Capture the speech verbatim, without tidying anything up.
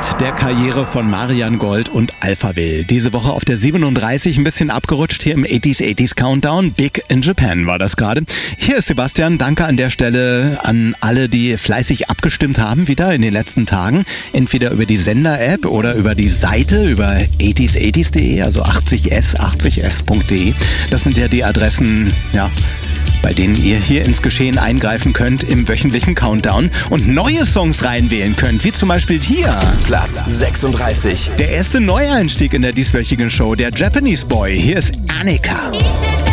Start der Karriere von Marian Gold und Alphaville. Diese Woche auf der siebenunddreißig, ein bisschen abgerutscht hier im achtziger achtziger Countdown. Big in Japan war das gerade. Hier ist Sebastian. Danke an der Stelle an alle, die fleißig abgestimmt haben wieder in den letzten Tagen. Entweder über die Sender-App oder über die Seite über achtziger achtziger punkt de, also achtzig s, achtzig s punkt de. Das sind ja die Adressen, ja, bei denen ihr hier ins Geschehen eingreifen könnt im wöchentlichen Countdown und neue Songs reinwählen könnt, wie zum Beispiel hier. Platz sechsunddreißig. Der erste Neueinstieg in der dieswöchigen Show, der Japanese Boy. Hier ist Annika.